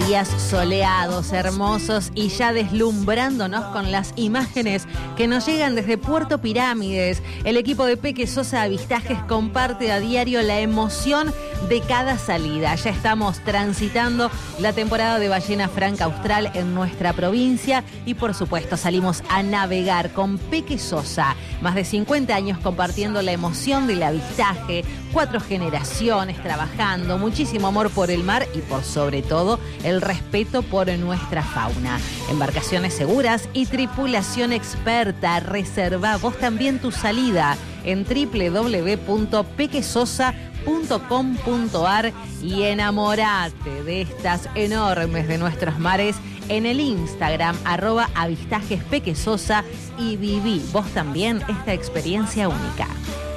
días soleados, hermosos y ya deslumbrándonos con las imágenes que nos llegan desde Puerto Pirámides. El equipo de Peque Sosa Avistajes comparte a diario la emoción de cada salida. Ya estamos transitando la temporada de ballena franca austral en nuestra provincia y por supuesto salimos a navegar con Peque Sosa. Más de 50 años compartiendo la emoción del avistaje, 4 generaciones trabajando, muchísimo amor por el mar y por sobre todo el respeto por nuestra fauna. Embarcaciones seguras y tripulación experta. Reserva vos también tu salida en www.pequesosa.com.ar y enamorate de estas enormes de nuestros mares en el Instagram @avistajespequesosa y viví vos también esta experiencia única.